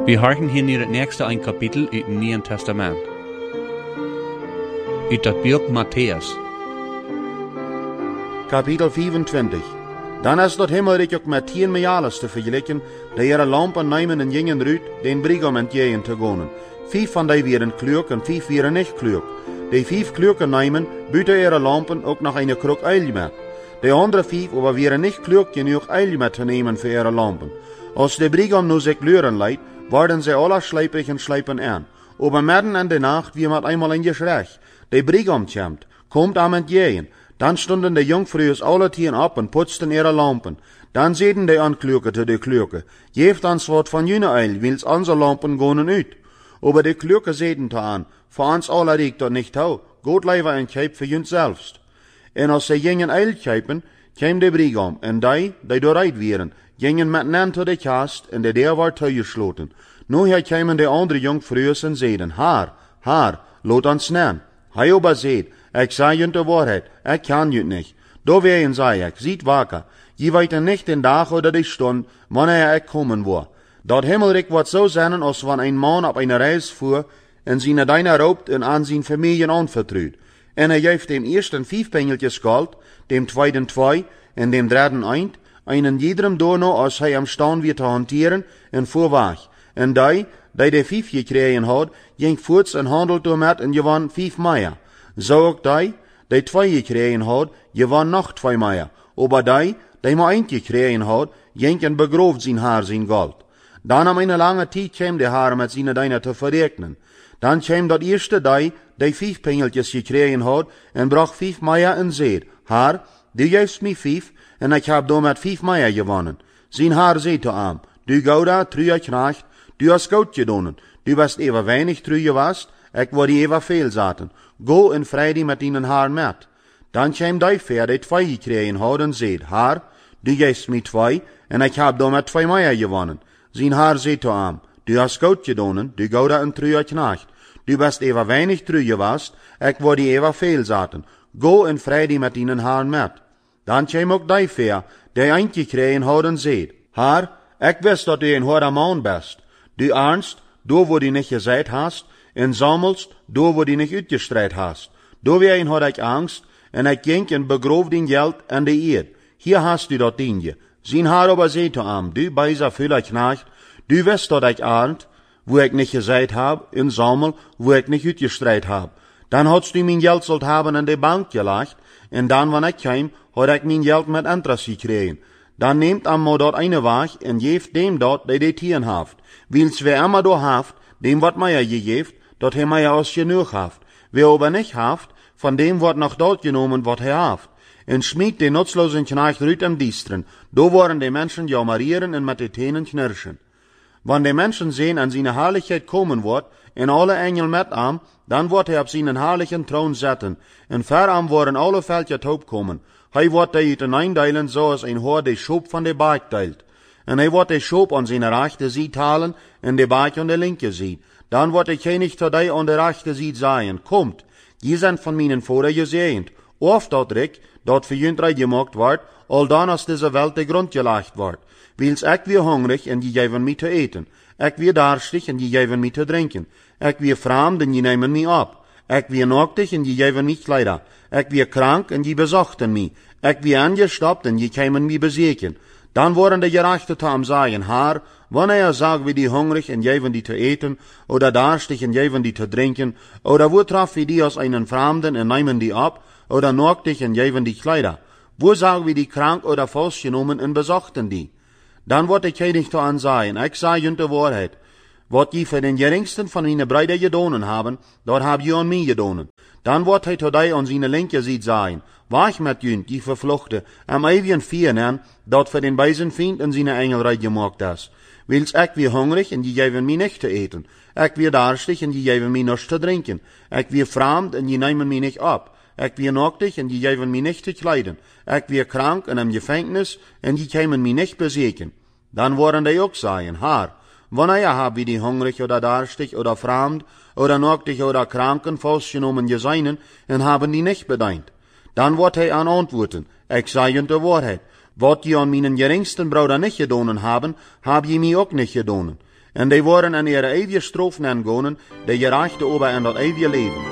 Wir horchen hier naar het nächste ein Kapitel uit het Nieuwe Testament. Uit dat boek Matthäus. Kapitel 24. Dan is dat hemmelrijk ook met 10 majales te vergelijken, die ihre lampen nemen en gingen eruit, den brigam entgegen te gaan. 5 van die waren klug en 5 waren niet klug. Die 5 klugen nemen, buiten ihre lampen ook nog een kruk olie met. De andere 5 aber waren niet klug genoeg olie met te nemen voor ihre lampen. Als de brigam nu zich kleuren leidt, worden ze alle slijperig en slijpen aan. Aber midden in de nacht wie met eenmaal een geschrech. De brigam komt aan entgegen. Dan stonden de jongvrouwen alle 10 op en putzten ihre lampen. Dan zeiden de ankluger te de kluger, geeft ons wat van jullie olie, wils onze lampen gaan uit. Aber de kluger zeiden te aan, voor ons alle reikt dat niet toe, God leven en kijp voor jullie zelfs. En als ze gingen olie kijpen, kwam de brigam, en die dooruit waren, gingen met hen tot de kast, en de deur werd toegesloten. Nu kwamen de andere jongvrouwen en zeiden, haar, laat ons nemen. Hij aber zeid, ik zei jullie de waarheid, ik kan jullie niet. Doorwegen zei ik, ziet wakker, je weet niet de dag oder de stund, wanneer ik komen word. Dat hemmelrijk wordt zo zijn als wanneer een man op een reis voer, en zijn dienaar roopt en aan zijn familie aanvertrouwt. En hij geeft dem eersten 5 pengeltjes geld, dem tweeden 2, en dem derden 1, einen iedereen doorno als hij hem staan weer te hanteren, en voorwaag. En die de 5 gekregen had, ging voorts en handelde met en gewan 5 meer. Zo ook die 2 gekregen had, gewan nog 2 meer. Aber die maar 1 gekregen had, ging en begroof zijn haar zijn geld. Dan om een lange tijd kwam de haar met zijn dienaar te verrekenen. Dan kwam dat eerste die 5 pengeltjes gekregen had, en bracht 5 meer en zei, haar, du geeft mij 5, en ik heb door met 5 meer gewonnen. Zijn haar zei te hem, du gouda, true knacht, du hast goud gedaan, du was even weinig true geweest, ik word even veel zaten. Go en vrede met die haar met. Dan kwam die ver die 2 gekregen had en zei, haar, du geeft mij 2, en ik heb door met 2 meer gewonnen. Zijn haar zei te hem, du hast goud gedaan, du gouda en true knacht. Du best even weinig true geweest, ik word even veel zaten. Go en vrede met die haar met. Dan kwam ook die ver, die eindje gekregen had en zei, haar, ik wist dat u een hoore man best. Du ernst, door wo die niet gezegd hast, en zammelst, door wo die niet uitgestrijd hast. Door weer had ik angst, en ik ging en begroof die geld en de eer. Hier hast u dat dingje. Zijn haar aber zei te hem, du bijzer vuller knacht, du wist dat ik ernst, wo ik niet gezegd heb, en zammel, wo ik niet uitgestrijd heb. Dan hadst u mijn geld zult hebben in de bank gelegd, en dan wanneer ik kwam, had ik mijn geld met interest gekregen. Dan neemt amma dat eine weg, en geeft dem dat die de 10 heeft. Wils wer immer do heeft, dem wat mij gegeeft, dat hij mij als genoeg heeft. Wer aber niet heeft, van dem wordt nog dat genomen wat hij heeft. En schmiet de nutzlozen knecht uit am diesteren, do worden de mensen jammerieren en met de tenen knirschen. Wanneer de mensen zien aan zijn heiligheid komen wordt, en alle engel met hem, dan wordt hij op zijn heilige troon zetten, en ver hem worden alle veldjes opkomen. Hij wordt die uit eindelen zoals een hoor de schoop van de baak teilt. En hij wordt de schoop aan zijn rechte zijde halen, en de baak aan de linker zijde. Dan wordt de koning tot die aan de rechte zijde zeggen, komt, je zijn van mijn vader gezegend, of dat rijk, dat voor jullie gemaakt wordt, al dan als deze welt de grond gelegd wordt. Wils ik weer hongerig en je geven mij te eten. Ik weer darstig en je geven mij te drinken. Ik weer vreemd en je nemen mij op. Ik weer naaktig en je geven mij kleider. Ik weer krank en je bezochten mij. Ik weer angestapt en je kwamen mij bezieken. Dan worden de gerechten te hem zeggen, haar, wanneer zagen we die hongerig en geven die te eten, oder darstig en geven die te drinken, oder wo treffen we die als einen vreemden en nemen die op, oder naaktig en geven die kleider? Wo zagen we die krank oder vastgenomen en bezochten die? Dan wordt de koning te aan zeggen, ik zei jullie de waarheid. Wat je voor den geringsten van mijn breiden gedaan hebben, dat heb je aan mij gedaan. Dan wordt hij tot die aan zijn linker ziet zeggen, wacht met jullie, die vervluchten, am eeuwigen vieren, dat voor den bijzen vriend in zijn engelrijk gemaakt is. Wils ik weer hongerig en die geven mij niks te eten. Ik weer darstig en die geven mij niks te drinken. Ik weer vreemd en die nemen mij niet op. Ik weer naaktig en die geven mij niet te kleiden. Ik weer krank en in gevangenis en die komen mij niet bezieken. Dan worden die ook zeggen, haar, wanneer heb je die hongerig oder darstig oder vreemd oder naaktig oder kranken vastgenomen gezien en hebben die niet bediend? Dan wordt hij aan antwoorden, ik zei je de waarheid. Wat je aan mijn geringsten broeder niet gedaan hebben, heb je mij ook niet gedaan. En die worden aan ihre eeuwige stroof nangonen, die gerechte over aan dat eeuwige leven.